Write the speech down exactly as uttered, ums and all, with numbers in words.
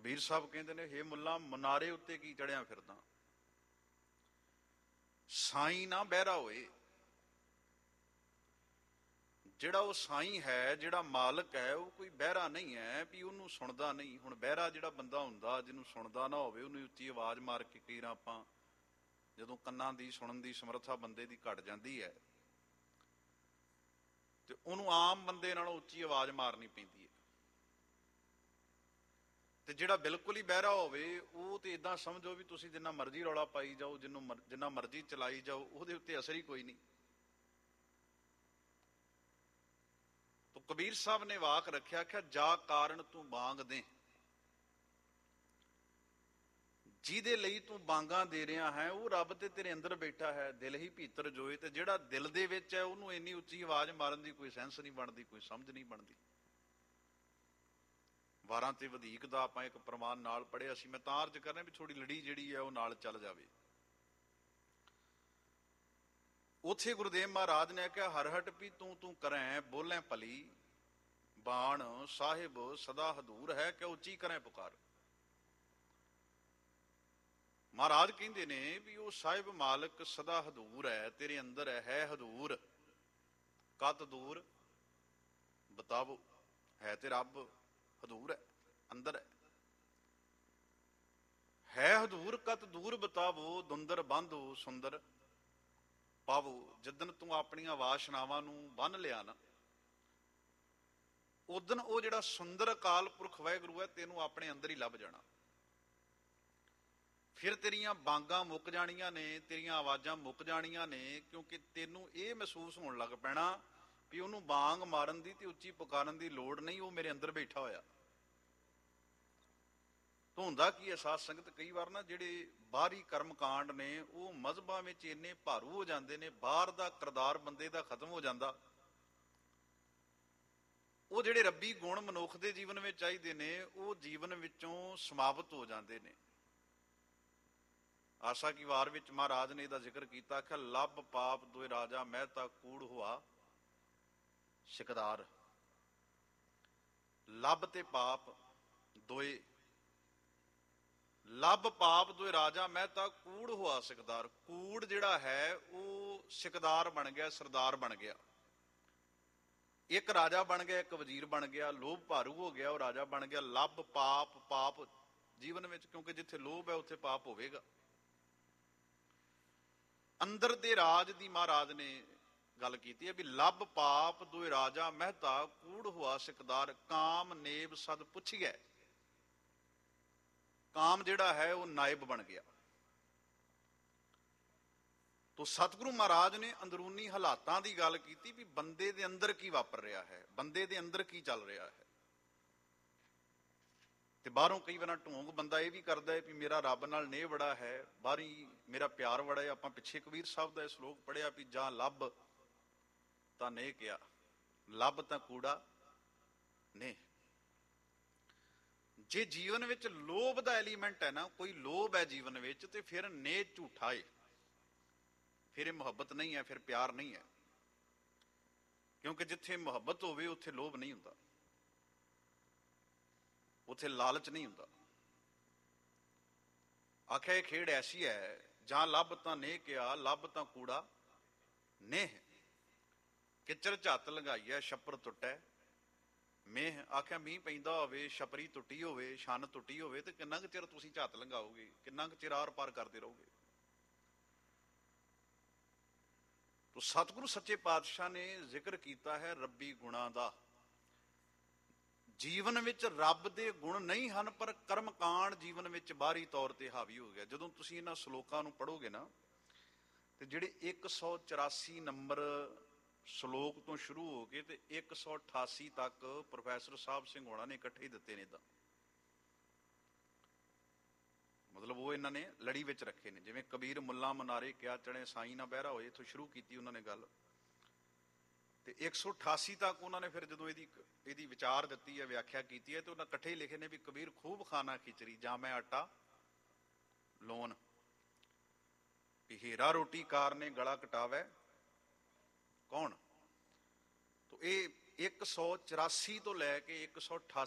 ਕਬੀਰ ਸਾਹਿਬ ਕਹਿੰਦੇ ਨੇ, ਹੇ ਮੁੱਲਾ ਮਨਾਰੇ ਉੱਤੇ ਕੀ ਚੜਿਆ ਫਿਰਦਾ, ਸਾਈਂ ਨਾ ਬਹਿਰਾ ਹੋਏ। ਜਿਹੜਾ ਉਹ ਸਾਈਂ ਹੈ, ਜਿਹੜਾ ਮਾਲਕ ਹੈ, ਉਹ ਕੋਈ ਬਹਿਰਾ ਨਹੀਂ ਹੈ ਵੀ ਉਹਨੂੰ ਸੁਣਦਾ ਨਹੀਂ। ਹੁਣ ਬਹਿਰਾ ਜਿਹੜਾ ਬੰਦਾ ਹੁੰਦਾ ਜਿਹਨੂੰ ਸੁਣਦਾ ਨਾ ਹੋਵੇ, ਉਹਨੂੰ ਉੱਚੀ ਆਵਾਜ਼ ਮਾਰ ਕੇ ਕਈ ਵਾਰ ਆਪਾਂ ਜਦੋਂ ਕੰਨਾਂ ਦੀ ਸੁਣਨ ਦੀ ਸਮਰੱਥਾ ਬੰਦੇ ਦੀ ਘਟ ਜਾਂਦੀ ਹੈ ਤੇ ਉਹਨੂੰ ਆਮ ਬੰਦੇ ਨਾਲੋਂ ਉੱਚੀ ਆਵਾਜ਼ ਮਾਰਨੀ ਪੈਂਦੀ ਹੈ। ਤੇ ਜਿਹੜਾ ਬਿਲਕੁਲ ਹੀ ਬਹਿਰਾ ਹੋਵੇ ਉਹ ਤੇ ਇਦਾਂ ਸਮਝੋ ਵੀ ਤੁਸੀਂ ਜਿੰਨਾ ਮਰਜ਼ੀ ਰੌਲਾ ਪਾਈ ਜਾਓ, ਜਿਹਨੂੰ ਜਿੰਨਾ ਮਰਜ਼ੀ ਚਲਾਈ ਜਾਓ, ਉਹਦੇ ਉੱਤੇ ਅਸਰ ਹੀ ਕੋਈ ਨਹੀਂ। ਤੋ ਕਬੀਰ ਸਾਹਿਬ ਨੇ ਵਾਕ ਰੱਖਿਆ ਕਿ ਜਾ ਕਾਰਨ ਤੂੰ ਬਾਂਗ ਦੇ, ਜਿਹਦੇ ਲਈ ਤੂੰ ਬਾਂਗਾਂ ਦੇ ਰਿਹਾ ਹੈ ਉਹ ਰੱਬ ਤੇ ਤੇਰੇ ਅੰਦਰ ਬੈਠਾ ਹੈ। ਦਿਲ ਹੀ ਭੀਤਰ ਜੋਏ। ਤੇ ਜਿਹੜਾ ਦਿਲ ਦੇ ਵਿੱਚ ਹੈ ਉਹਨੂੰ ਇੰਨੀ ਉੱਚੀ ਆਵਾਜ਼ ਮਾਰਨ ਦੀ ਕੋਈ ਸੈਂਸ ਨਹੀਂ ਬਣਦੀ, ਕੋਈ ਸਮਝ ਨਹੀਂ ਬਣਦੀ। ਵਾਰਾਂ ਤੇ ਵਧੀਕ ਦਾ ਆਪਾਂ ਇੱਕ ਪ੍ਰਮਾਣ ਨਾਲ ਪੜ੍ਹਿਆ ਸੀ। ਮੈਂ ਤਾਂ ਅਰਜ਼ ਕਰ ਰਿਹਾ ਵੀ ਥੋੜੀ ਲੜੀ ਜਿਹੜੀ ਹੈ ਉਹ ਨਾਲ ਚੱਲ ਜਾਵੇ। ਉੱਥੇ ਗੁਰਦੇਵ ਮਹਾਰਾਜ ਨੇ ਕਿਹਾ, ਹਰਹਟ ਵੀ ਤੂੰ ਤੂੰ ਕਰੈ ਬੋਲੇ ਭਲੀ, ਬਾਣ ਸਾਹਿਬ ਸਦਾ ਹਦੂਰ ਹੈ ਕਿ ਉੱਚੀ ਕਰੈ ਪੁਕਾਰ। ਮਹਾਰਾਜ ਕਹਿੰਦੇ ਨੇ ਵੀ ਉਹ ਸਾਹਿਬ ਮਾਲਕ ਸਦਾ ਹਦੂਰ ਹੈ, ਤੇਰੇ ਅੰਦਰ ਹੈ, ਹੈ ਹਦੂਰ। ਕਤ ਦੂਰ ਬਤਾਵੋ, ਹੈ ਤੇ ਰੱਬ ਹਦੂਰ ਹੈ, ਅੰਦਰ ਹੈ। ਹੈ ਹਦੂਰ ਕਤ ਦੂਰ ਬਤਾਵੋ, ਦੁੰਦਰ ਬੰਧੋ ਸੁੰਦਰ ਪਾਵੋ। ਜਿੱਦਣ ਤੂੰ ਆਪਣੀਆਂ ਵਾਸ਼ਨਾਵਾਂ ਨੂੰ ਬੰਨ ਲਿਆ ਨਾ, ਉਦਣ ਉਹ ਜਿਹੜਾ ਸੁੰਦਰ ਅਕਾਲ ਪੁਰਖ ਵਾਹਿਗੁਰੂ ਹੈ ਤੈਨੂੰ ਆਪਣੇ ਅੰਦਰ ਹੀ ਲੱਭ ਜਾਣਾ। ਫਿਰ ਤੇਰੀਆਂ ਬਾਂਗਾਂ ਮੁੱਕ ਜਾਣੀਆਂ ਨੇ, ਤੇਰੀਆਂ ਆਵਾਜ਼ਾਂ ਮੁੱਕ ਜਾਣੀਆਂ ਨੇ, ਕਿਉਂਕਿ ਤੈਨੂੰ ਇਹ ਮਹਿਸੂਸ ਹੋਣ ਲੱਗ ਪੈਣਾ ਵੀ ਉਹਨੂੰ ਬਾਂਗ ਮਾਰਨ ਦੀ ਤੇ ਉੱਚੀ ਪੁਕਾਰਨ ਦੀ ਲੋੜ ਨਹੀਂ, ਉਹ ਮੇਰੇ ਅੰਦਰ ਬੈਠਾ ਹੋਇਆ। ਤਾਂ ਹੁੰਦਾ ਕੀ ਹੈ ਸਾਧ ਸੰਗਤ, ਕਈ ਵਾਰ ਨਾ ਜਿਹੜੇ ਬਾਹਰੀ ਕਰਮ ਕਾਂਡ ਨੇ ਉਹ ਮਜ਼ਹਬਾਂ ਵਿੱਚ ਇੰਨੇ ਭਾਰੂ ਹੋ ਜਾਂਦੇ ਨੇ, ਬਾਹਰ ਦਾ ਕਿਰਦਾਰ ਬੰਦੇ ਦਾ ਖਤਮ ਹੋ ਜਾਂਦਾ। ਉਹ ਜਿਹੜੇ ਰੱਬੀ ਗੁਣ ਮਨੁੱਖ ਦੇ ਜੀਵਨ ਵਿੱਚ ਚਾਹੀਦੇ ਨੇ ਉਹ ਜੀਵਨ ਵਿੱਚੋਂ ਸਮਾਪਤ ਹੋ ਜਾਂਦੇ ਨੇ। ਆਸਾ ਕੀ ਵਾਰ ਵਿੱਚ ਮਹਾਰਾਜ ਨੇ ਇਹਦਾ ਜ਼ਿਕਰ ਕੀਤਾ ਕਿ ਲੱਭ ਪਾਪ ਦੋਏ ਰਾਜਾ ਮਹਿਤਾ ਕੂੜ ਹੋਆ ਸਿਕਦਾਰ। ਲੱਭ ਤੇ ਪਾਪ ਦੋਏ, ਲੱਭ ਪਾਪ ਦੋਏ ਰਾਜਾ ਮਹਿਤਾ ਕੂੜ ਹੋਆ ਸਿਕਦਾਰ। ਕੂੜ ਜਿਹੜਾ ਹੈ ਉਹ ਸਿਕਦਾਰ ਬਣ ਗਿਆ, ਸਰਦਾਰ ਬਣ ਗਿਆ। ਇੱਕ ਰਾਜਾ ਬਣ ਗਿਆ, ਇੱਕ ਵਜ਼ੀਰ ਬਣ ਗਿਆ। ਲੋਭ ਭਾਰੂ ਹੋ ਗਿਆ, ਉਹ ਰਾਜਾ ਬਣ ਗਿਆ। ਲੱਭ ਪਾਪ, ਪਾਪ ਜੀਵਨ ਵਿੱਚ, ਕਿਉਂਕਿ ਜਿੱਥੇ ਲੋਭ ਹੈ ਉੱਥੇ ਪਾਪ ਹੋਵੇਗਾ। ਅੰਦਰ ਦੇ ਰਾਜ ਦੀ ਮਹਾਰਾਜ ਨੇ ਗੱਲ ਕੀਤੀ ਹੈ ਵੀ ਲੱਭ ਪਾਪ ਦੋਏ ਰਾਜਾ ਮਹਿਤਾ ਕੂੜ ਹੋਆ ਸਿਕਦਾਰ। ਕਾਮ ਨੇਬ ਸਦ ਪੁੱਛੀਐ। ਕਾਮ ਜਿਹੜਾ ਹੈ ਉਹ ਨਾਇਬ ਬਣ ਗਿਆ। ਤੋ ਸਤਿਗੁਰੂ ਮਹਾਰਾਜ ਨੇ ਅੰਦਰੂਨੀ ਹਾਲਾਤਾਂ ਦੀ ਗੱਲ ਕੀਤੀ ਵੀ ਬੰਦੇ ਦੇ ਅੰਦਰ ਕੀ ਵਾਪਰ ਰਿਹਾ ਹੈ, ਬੰਦੇ ਦੇ ਅੰਦਰ ਕੀ ਚੱਲ ਰਿਹਾ ਹੈ। ਤੇ ਬਾਹਰੋਂ ਕਈ ਵਾਰ ਢੋਂਗ ਬੰਦਾ ਇਹ ਵੀ ਕਰਦਾ ਹੈ ਵੀ ਮੇਰਾ ਰੱਬ ਨਾਲ ਨੇਹ ਬੜਾ ਹੈ, ਬਾਹਰੀ ਮੇਰਾ ਪਿਆਰ ਬੜਾ ਹੈ। ਆਪਾਂ ਪਿੱਛੇ ਕਬੀਰ ਸਾਹਿਬ ਦਾ ਇਹ ਸ਼ਲੋਕ ਪੜ੍ਹਿਆ ਵੀ ਜਾਂ ਲੱਭ ਤਾਂ ਨੇਹ ਕਿਹਾ, ਲੱਭ ਤਾਂ ਕੂੜਾ ਨੇਹ। ਜੇ ਜੀਵਨ ਵਿੱਚ ਲੋਭ ਦਾ ਐਲੀਮੈਂਟ ਹੈ ਨਾ, ਕੋਈ ਲੋਭ ਹੈ ਜੀਵਨ ਵਿੱਚ, ਤੇ ਫਿਰ ਨੇਹ ਝੂਠਾ ਏ, ਫਿਰ ਇਹ ਮੁਹੱਬਤ ਨਹੀਂ ਹੈ, ਫਿਰ ਪਿਆਰ ਨਹੀਂ ਹੈ। ਕਿਉਂਕਿ ਜਿੱਥੇ ਮੁਹੱਬਤ ਹੋਵੇ ਉੱਥੇ ਲੋਭ ਨਹੀਂ ਹੁੰਦਾ, ਉੱਥੇ ਲਾਲਚ ਨਹੀਂ ਹੁੰਦਾ। ਆਖਿਆ ਇਹ ਖੇਡ ਐਸੀ ਹੈ, ਜਾਂ ਲੱਭ ਤਾਂ ਨੇਹ ਕਿਹਾ, ਲੱਭ ਤਾਂ ਕੂੜਾ ਨੇਹ। ਕਿਚਰ ਝੱਤ ਲੰਘਾਈਐ ਛੱਪਰ ਟੁੱਟੈ ਮੇਹ। ਆਖਿਆ ਮੀਂਹ ਪੈਂਦਾ ਹੋਵੇ, ਛਪਰੀ ਟੁੱਟੀ ਹੋਵੇ, ਛੰਨ ਟੁੱਟੀ ਹੋਵੇ, ਤੇ ਕਿੰਨਾ ਕੁ ਚਿਰ ਤੁਸੀਂ ਝੱਤ ਲੰਘਾਓਗੇ, ਕਿੰਨਾ ਕੁ ਚਿਰ ਆਰ ਪਾਰ ਕਰਦੇ ਰਹੋਗੇ। ਤੋ ਸਤਿਗੁਰੂ ਸੱਚੇ ਪਾਤਸ਼ਾਹ ਨੇ ਜ਼ਿਕਰ ਕੀਤਾ ਹੈ ਰੱਬੀ ਗੁਣਾਂ ਦਾ। ਜੀਵਨ ਵਿੱਚ ਰੱਬ ਦੇ ਗੁਣ ਨਹੀਂ ਹਨ, ਪਰ ਕਰਮ ਕਾਂਡ ਜੀਵਨ ਵਿੱਚ ਬਾਹਰੀ ਤੌਰ ਤੇ ਹਾਵੀ ਹੋ ਗਿਆ। ਜਦੋਂ ਤੁਸੀਂ ਇਹਨਾਂ ਸ਼ਲੋਕਾਂ ਨੂੰ ਪੜ੍ਹੋਗੇ ਨਾ, ਤੇ ਜਿਹੜੇ ਇੱਕ ਸੌ ਚੁਰਾਸੀ ਨੰਬਰ ਸ਼ਲੋਕ ਤੋਂ ਸ਼ੁਰੂ ਹੋ ਕੇ ਤੇ ਇੱਕ ਸੌ ਅਠਾਸੀ ਤੱਕ ਪ੍ਰੋਫੈਸਰ ਸਾਹਿਬ ਸਿੰਘ ਹੋਣਾ ਨੇ ਇਕੱਠੇ ਹੀ ਦਿੱਤੇ ਨੇ। ਇਦਾਂ ਮਤਲਬ ਉਹ ਇਹਨਾਂ ਨੇ ਲੜੀ ਵਿੱਚ ਰੱਖੇ ਨੇ। ਜਿਵੇਂ ਕਬੀਰ ਮੁੱਲਾ ਮਨਾਰੇ ਕਿਆ ਚਣੇ ਸਾਈਂ ਨਾ ਬਹਿਰਾ ਹੋਏ, ਇੱਥੋਂ ਸ਼ੁਰੂ ਕੀਤੀ ਉਹਨਾਂ ਨੇ ਗੱਲ, ਤੇ ਇੱਕ ਸੌ ਅਠਾਸੀ ਤੱਕ ਉਹਨਾਂ ਨੇ ਫਿਰ ਜਦੋਂ ਇਹਦੀ ਇਹਦੀ ਵਿਚਾਰ ਦਿੱਤੀ ਹੈ, ਵਿਆਖਿਆ ਕੀਤੀ ਹੈ, ਤੇ ਉਹਨਾਂ ਇਕੱਠੇ ਹੀ ਲਿਖੇ ਨੇ ਵੀ ਕਬੀਰ ਖੂਬ ਖਾਣਾ ਖਿਚੜੀ ਜਾਂ ਮੈਂ ਆਟਾ ਲੋਨ, ਵੀ ਹੀਰਾ ਰੋਟੀ ਕਾਰ ਨੇ ਗਲਾ ਕਟਾਵੈ ਕੌਣ। ਤੋ ਇਹ ਇੱਕ ਸੌ ਚੁਰਾਸੀ ਤੋਂ ਲੈ ਕੇ ਇੱਕ ਸੌ ਅਠਾਸੀ